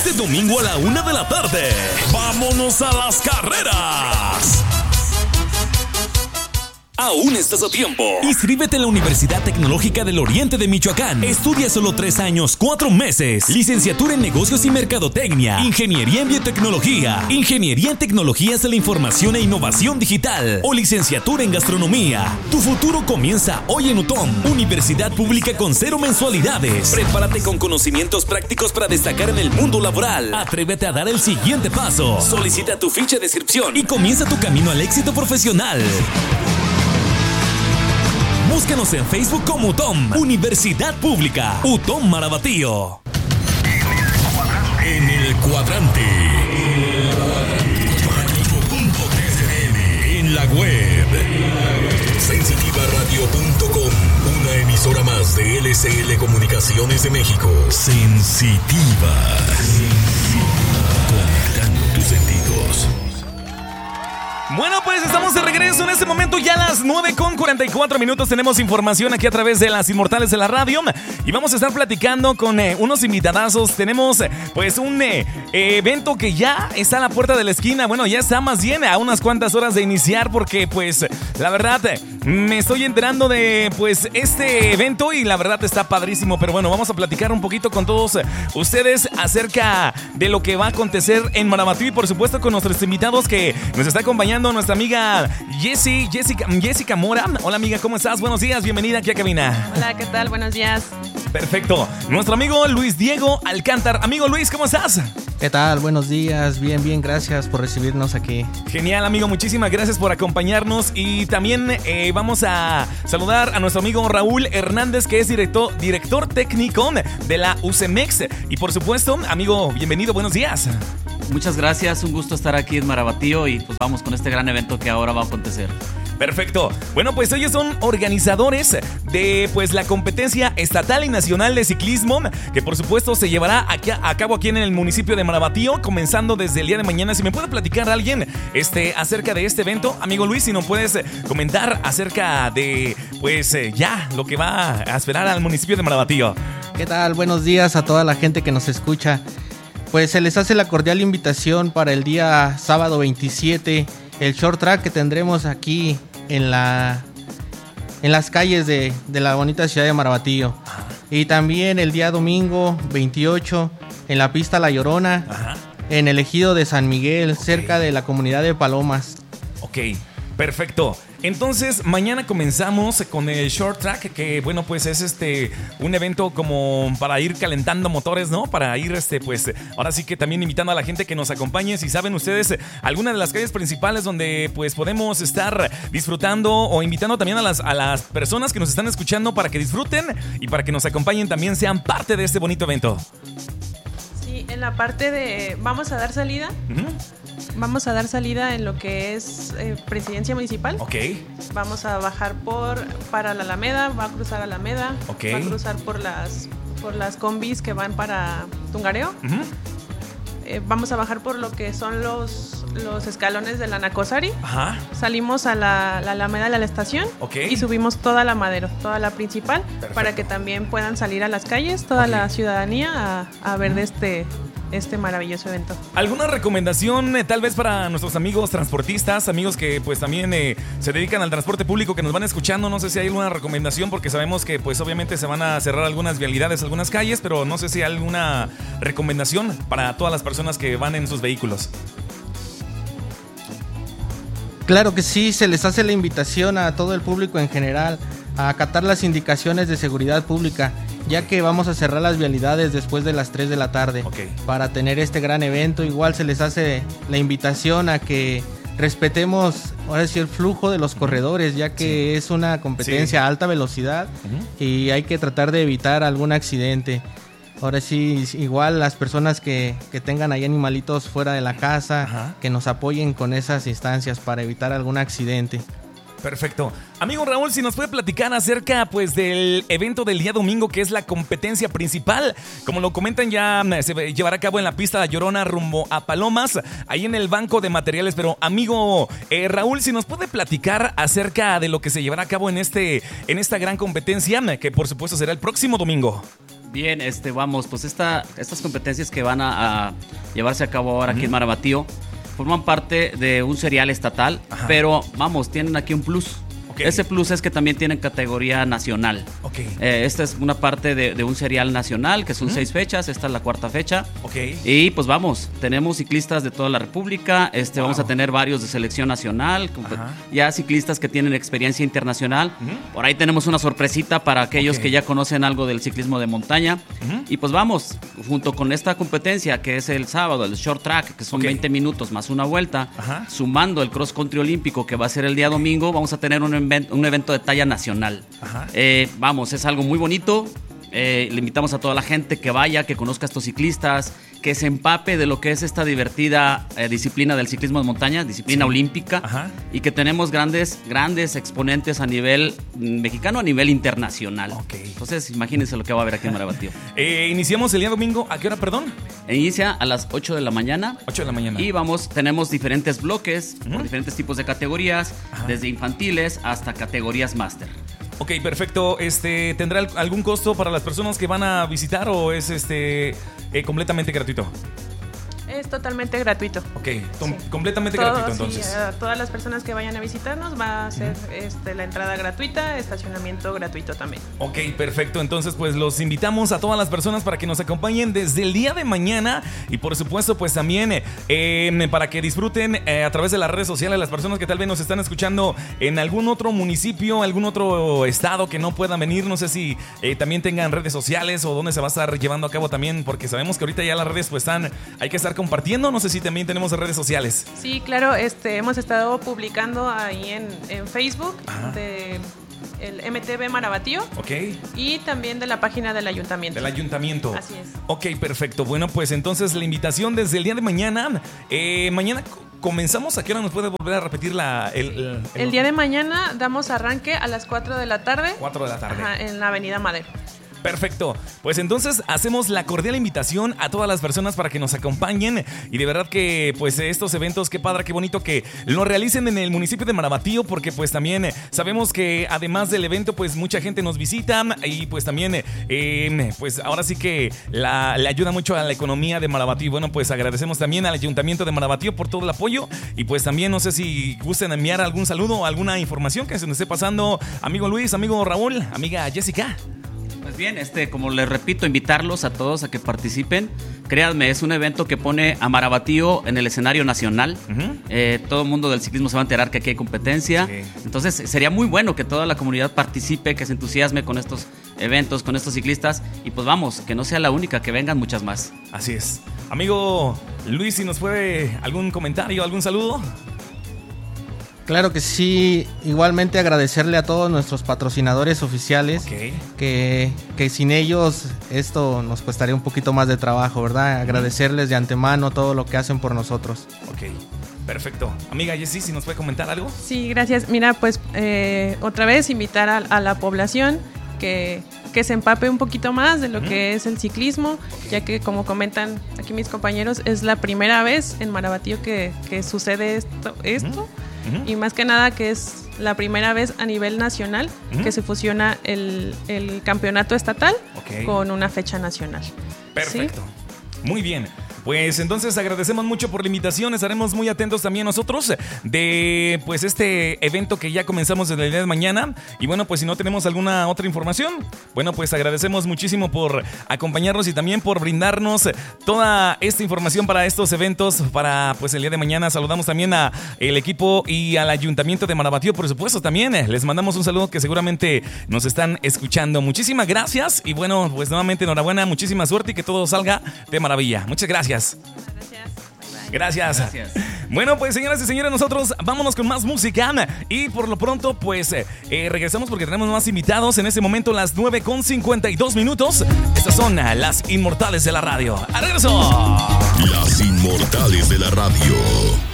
este domingo a la 1 de la tarde. ¡Vámonos a las carreras! Aún estás a tiempo. Inscríbete en la Universidad Tecnológica del Oriente de Michoacán. Estudia solo 3 años, 4 meses. Licenciatura en Negocios y Mercadotecnia. Ingeniería en Biotecnología. Ingeniería en Tecnologías de la Información e Innovación Digital. O licenciatura en Gastronomía. Tu futuro comienza hoy en UTOM. Universidad pública con 0 mensualidades. Prepárate con conocimientos prácticos para destacar en el mundo laboral. Atrévete a dar el siguiente paso. Solicita tu ficha de inscripción y comienza tu camino al éxito profesional. Búscanos en Facebook como UTOM, Universidad Pública, UTOM Marabatío. En el cuadrante. En la web. Sensitivaradio.com, una emisora más de LCL Comunicaciones de México. Sensitiva. Conectando tus sentidos. Bueno, pues estamos de regreso en este momento, ya a las 9:44. Tenemos información aquí a través de las Inmortales de la Radio y vamos a estar platicando con unos invitadazos. Tenemos pues un evento que ya está a la puerta de la esquina. Bueno, ya está más bien a unas cuantas horas de iniciar, porque pues la verdad me estoy enterando de pues este evento y la verdad está padrísimo. Pero bueno, vamos a platicar un poquito con todos ustedes acerca de lo que va a acontecer en Marabatío y por supuesto con nuestros invitados que nos está acompañando. Nuestra amiga Jessica Mora. Hola amiga, ¿cómo estás? Buenos días, bienvenida aquí a cabina. Hola, ¿qué tal? Buenos días. Perfecto. Nuestro amigo Luis Diego Alcántar. Amigo Luis, ¿cómo estás? ¿Qué tal? Buenos días, bien, gracias por recibirnos aquí. Genial, amigo, muchísimas gracias por acompañarnos y también vamos a saludar a nuestro amigo Raúl Hernández, que es director técnico de la UCEMEX y por supuesto, amigo, bienvenido, buenos días. Muchas gracias, un gusto estar aquí en Marabatío y pues vamos con este gran evento que ahora va a acontecer. Perfecto. Bueno, pues ellos son organizadores de pues la competencia estatal y nacional de ciclismo, que por supuesto se llevará a cabo aquí en el municipio de Marabatío, comenzando desde el día de mañana. Si me puede platicar alguien acerca de este evento, amigo Luis, si nos puedes comentar acerca de pues ya lo que va a esperar al municipio de Marabatío. ¿Qué tal? Buenos días a toda la gente que nos escucha. Pues se les hace la cordial invitación para el día sábado 27, el short track que tendremos aquí en las calles de la bonita ciudad de Marabatío. Y también el día domingo 28 en la pista La Llorona, en el ejido de San Miguel, cerca de la comunidad de Palomas. Ok, perfecto. Entonces, mañana comenzamos con el Short Track, que bueno, pues es un evento como para ir calentando motores, ¿no? Para ir, pues, ahora sí que también invitando a la gente que nos acompañe. Si saben ustedes alguna de las calles principales donde pues podemos estar disfrutando o invitando también a las personas que nos están escuchando para que disfruten y para que nos acompañen, también sean parte de este bonito evento. Sí, en la parte de... Vamos a dar salida. Vamos a dar salida en lo que es Presidencia Municipal. Ok. Vamos a bajar para la Alameda, va a cruzar Alameda. Ok. Va a cruzar por las combis que van para Tungareo. Vamos a bajar por lo que son los escalones de la Nacosari. Ajá. Salimos a la Alameda de la estación. Ok. Y subimos toda la Madero, toda la principal. Perfecto. Para que también puedan salir a las calles, toda la ciudadanía a ver de este maravilloso evento. ¿Alguna recomendación tal vez para nuestros amigos transportistas, amigos que pues también se dedican al transporte público, que nos van escuchando? No sé si hay alguna recomendación, porque sabemos que pues obviamente se van a cerrar algunas vialidades, algunas calles, pero no sé si hay alguna recomendación para todas las personas que van en sus vehículos. Claro que sí, se les hace la invitación a todo el público en general a acatar las indicaciones de seguridad pública, ya que vamos a cerrar las vialidades después de las 3 de la tarde. Okay. Para tener este gran evento. Igual se les hace la invitación a que respetemos ahora sí el flujo de los corredores, ya que es una competencia a alta velocidad y hay que tratar de evitar algún accidente. Ahora sí, igual las personas que tengan ahí animalitos fuera de la casa, que nos apoyen con esas instancias para evitar algún accidente. Perfecto. Amigo Raúl, si nos puede platicar acerca pues del evento del día domingo, que es la competencia principal. Como lo comentan, ya se llevará a cabo en la pista La Llorona rumbo a Palomas, ahí en el banco de materiales. Pero amigo Raúl, si nos puede platicar acerca de lo que se llevará a cabo en esta gran competencia, que por supuesto será el próximo domingo. Bien, vamos, pues estas competencias que van a llevarse a cabo ahora aquí en Marabatío forman parte de un serial estatal, pero vamos, tienen aquí un plus. Okay. Ese plus es que también tienen categoría nacional. Okay. Esta es una parte de un serial nacional, que son 6 fechas, esta es la 4ª fecha. Okay. Y pues vamos, tenemos ciclistas de toda la República, wow. Vamos a tener varios de selección nacional, ya ciclistas que tienen experiencia internacional. Por ahí tenemos una sorpresita para aquellos que ya conocen algo del ciclismo de montaña. Y pues vamos, junto con esta competencia que es el sábado, el short track, que son 20 minutos más una vuelta, sumando el cross country olímpico que va a ser el día domingo, vamos a tener un evento de talla nacional. Vamos, es algo muy bonito. Le invitamos a toda la gente que vaya, que conozca a estos ciclistas, que se empape de lo que es esta divertida disciplina del ciclismo de montaña, disciplina olímpica, y que tenemos grandes exponentes a nivel mexicano, a nivel internacional. Entonces, imagínense lo que va a haber aquí en Marabatío. Iniciamos el día domingo, ¿a qué hora, perdón? Inicia a las 8 de la mañana. 8 de la mañana. Y tenemos diferentes bloques, por diferentes tipos de categorías, desde infantiles hasta categorías máster. Ok, perfecto. ¿Tendrá algún costo para las personas que van a visitar o es completamente gratuito? Es totalmente gratuito. Ok, completamente gratuito entonces. Sí, a todas las personas que vayan a visitarnos va a ser la entrada gratuita, estacionamiento gratuito también. Ok, perfecto. Entonces pues los invitamos a todas las personas para que nos acompañen desde el día de mañana y por supuesto pues también para que disfruten a través de las redes sociales las personas que tal vez nos están escuchando en algún otro municipio, algún otro estado que no puedan venir. No sé si también tengan redes sociales o dónde se va a estar llevando a cabo también, porque sabemos que ahorita ya las redes pues hay que estar compartiendo. No sé si también tenemos redes sociales. Sí, claro, hemos estado publicando ahí en Facebook de el MTV Marabatío. Ok. Y también de la página del ayuntamiento. Del ayuntamiento. Así es. Ok, perfecto. Bueno, pues entonces la invitación desde el día de mañana. Mañana comenzamos. ¿A qué hora nos puede volver a repetir el día de mañana damos arranque a las 4 de la tarde. 4 de la tarde. En la Avenida Madero. Perfecto, pues entonces hacemos la cordial invitación a todas las personas para que nos acompañen y de verdad que pues estos eventos, qué padre, qué bonito que lo realicen en el municipio de Marabatío, porque pues también sabemos que además del evento pues mucha gente nos visita y pues también pues ahora sí que le ayuda mucho a la economía de Marabatío. Bueno, pues agradecemos también al ayuntamiento de Marabatío por todo el apoyo y pues también no sé si gusten enviar algún saludo o alguna información que se nos esté pasando, amigo Luis, amigo Raúl, amiga Jessica. Pues bien, como les repito, invitarlos a todos a que participen. Créanme, es un evento que pone a Marabatío en el escenario nacional. Todo el mundo del ciclismo se va a enterar que aquí hay competencia. Entonces sería muy bueno que toda la comunidad participe, que se entusiasme con estos eventos, con estos ciclistas. Y pues vamos, que no sea la única, que vengan muchas más. Así es. Amigo Luis, si nos puede algún comentario, algún saludo. Claro que sí, igualmente agradecerle a todos nuestros patrocinadores oficiales, que sin ellos esto nos costaría un poquito más de trabajo, ¿verdad? Agradecerles de antemano todo lo que hacen por nosotros. Ok, perfecto. Amiga Jessie, ¿si nos puede comentar algo? Sí, gracias. Mira, pues otra vez invitar a la población que se empape un poquito más de lo que es el ciclismo, ya que como comentan aquí mis compañeros, es la primera vez en Marabatío que sucede esto. Y más que nada que es la primera vez a nivel nacional que se fusiona el campeonato estatal con una fecha nacional. Perfecto. ¿Sí? Muy bien. Pues entonces agradecemos mucho por la invitación. Estaremos muy atentos también nosotros de pues este evento que ya comenzamos desde el día de mañana. Y bueno, pues si no tenemos alguna otra información, bueno, pues agradecemos muchísimo por acompañarnos y también por brindarnos toda esta información para estos eventos para pues el día de mañana. Saludamos también a el equipo y al ayuntamiento de Marabatío, por supuesto también. Les mandamos un saludo que seguramente nos están escuchando. Muchísimas gracias y bueno, pues nuevamente enhorabuena, muchísima suerte y que todo salga de maravilla. Muchas gracias. Gracias. Bueno, pues señoras y señores, nosotros vámonos con más música y por lo pronto pues regresamos porque tenemos más invitados. En este momento las 9:52. Estas son las inmortales de la radio. ¡A regreso! Las inmortales de la radio.